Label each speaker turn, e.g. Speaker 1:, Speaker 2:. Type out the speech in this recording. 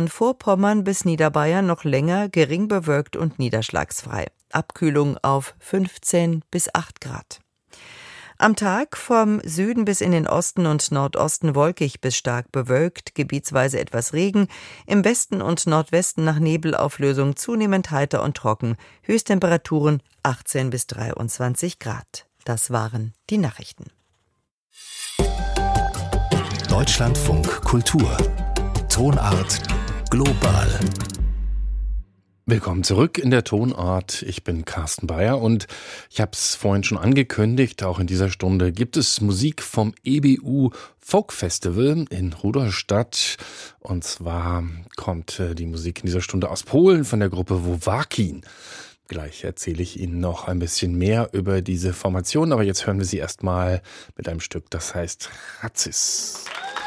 Speaker 1: von Vorpommern bis Niederbayern noch länger gering bewölkt und niederschlagsfrei. Abkühlung auf 15 bis 8 Grad. Am Tag vom Süden bis in den Osten und Nordosten wolkig bis stark bewölkt, gebietsweise etwas Regen, im Westen und Nordwesten nach Nebelauflösung zunehmend heiter und trocken, Höchsttemperaturen 18 bis 23 Grad. Das waren die Nachrichten.
Speaker 2: Deutschlandfunk Kultur. Tonart global.
Speaker 3: Willkommen zurück in der Tonart. Ich bin Carsten Beyer und ich habe es vorhin schon angekündigt, auch in dieser Stunde gibt es Musik vom EBU Folk Festival in Rudolstadt. Und zwar kommt die Musik in dieser Stunde aus Polen von der Gruppe Wowakin. Gleich erzähle ich Ihnen noch ein bisschen mehr über diese Formation, aber jetzt hören wir sie erstmal mit einem Stück, das heißt Ratsis.